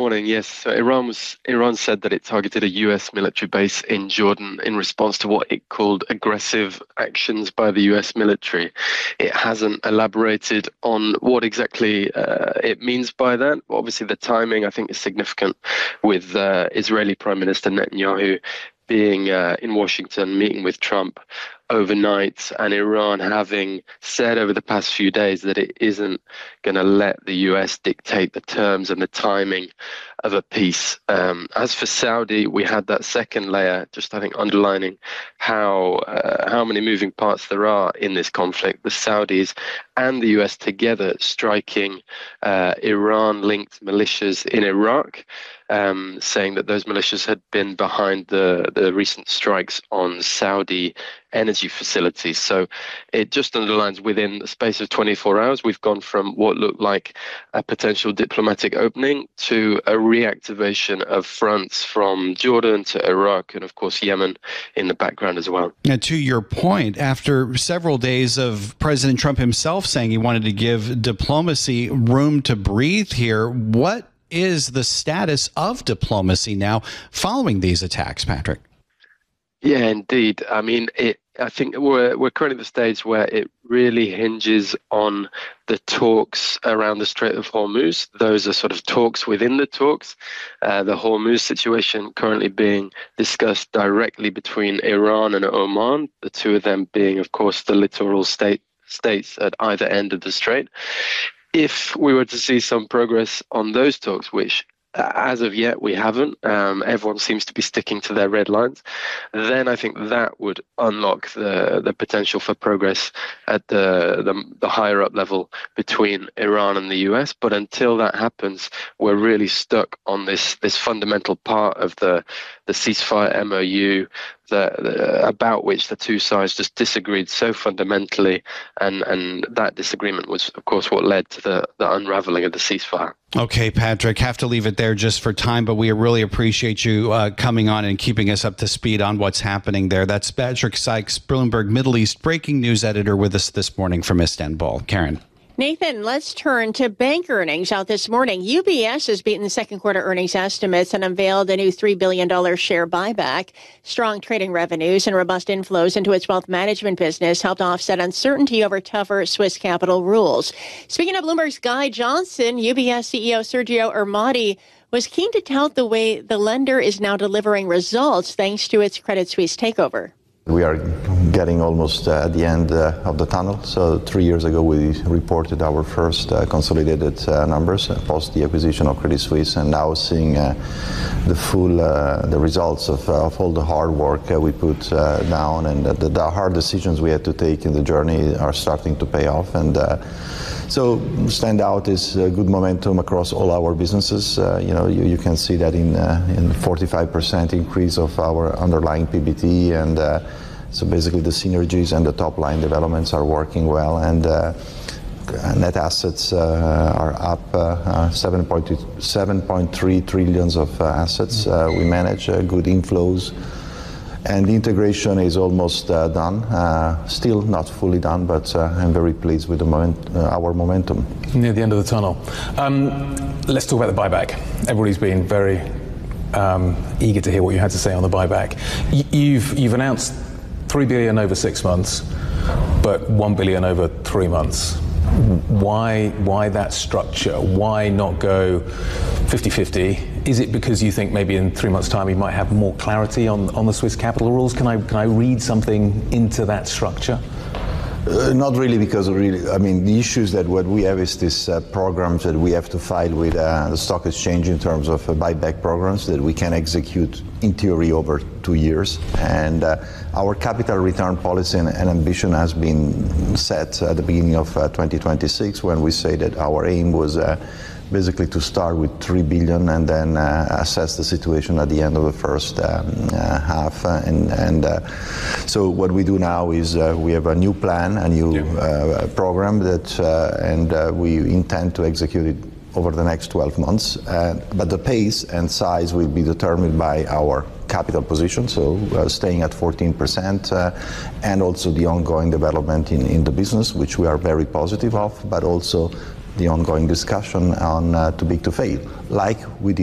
morning. Yes, so Iran said that it targeted a US military base in Jordan in response to what it called aggressive actions by the US military. It hasn't elaborated on what exactly it means by that. Obviously, the timing, I think, is significant with Israeli Prime Minister Netanyahu being in Washington, meeting with Trump overnight, and Iran having said over the past few days that it isn't going to let the US dictate the terms and the timing of a peace. As for Saudi, we had that second layer, just I think underlining how many moving parts there are in this conflict. The Saudis and the US together striking Iran-linked militias in Iraq, saying that those militias had been behind the recent strikes on Saudi energy facilities. So it just underlines within the space of 24 hours, we've gone from what looked like a potential diplomatic opening to a reactivation of fronts from Jordan to Iraq and, of course, Yemen in the background as well. And to your point, after several days of President Trump himself saying he wanted to give diplomacy room to breathe here, what is the status of diplomacy now following these attacks, Patrick? Yeah, indeed. I mean, I think we're currently at the stage where it really hinges on the talks around the Strait of Hormuz. Those are sort of talks within the talks. The Hormuz situation currently being discussed directly between Iran and Oman, the two of them being, of course, the littoral states at either end of the strait. If we were to see some progress on those talks, which as of yet we haven't, everyone seems to be sticking to their red lines, then I think that would unlock the potential for progress at the higher up level between Iran and the US. But until that happens, we're really stuck on this fundamental part of the ceasefire MOU about which the two sides just disagreed so fundamentally, and that disagreement was, of course, what led to the unraveling of the ceasefire. Okay, Patrick, have to leave it there just for time, but we really appreciate you coming on and keeping us up to speed on what's happening there. That's Patrick Sykes, Bloomberg Middle East breaking news editor, with us this morning from Istanbul. Karen. Nathan, let's turn to bank earnings out this morning. UBS has beaten second quarter earnings estimates and unveiled a new $3 billion share buyback. Strong trading revenues and robust inflows into its wealth management business helped offset uncertainty over tougher Swiss capital rules. Speaking of Bloomberg's Guy Johnson, UBS CEO Sergio Ermotti was keen to tout the way the lender is now delivering results thanks to its Credit Suisse takeover. We are getting almost at the end of the tunnel. So 3 years ago, we reported our first consolidated numbers post the acquisition of Credit Suisse, and now seeing the results of all the hard work we put down and the hard decisions we had to take in the journey are starting to pay off. And so stand out is good momentum across all our businesses. You can see that in 45% increase of our underlying PBT, and so basically the synergies and the top line developments are working well, and net assets are up 7.3 trillions of assets. We manage good inflows. And the integration is almost done, still not fully done, but I'm very pleased with our momentum. Near the end of the tunnel. Let's talk about the buyback. Everybody's been very eager to hear what you had to say on the buyback. You've announced $3 billion over 6 months, but $1 billion over 3 months. Why that structure? Why not go 50-50? Is it because you think maybe in 3 months' time you might have more clarity on the Swiss capital rules? Can I read something into that structure? Not really, because the issue is that what we have is this programs that we have to file with the stock exchange in terms of buyback programs that we can execute in theory over 2 years. And our capital return policy and ambition has been set at the beginning of 2026, when we say that our aim was basically to start with 3 billion and then assess the situation at the end of the first half. So what we do now is we have a new plan, a new program that, and we intend to execute it over the next 12 months. But the pace and size will be determined by our capital position, so staying at 14%, and also the ongoing development in the business, which we are very positive of, but also the ongoing discussion on too big to fail, like we did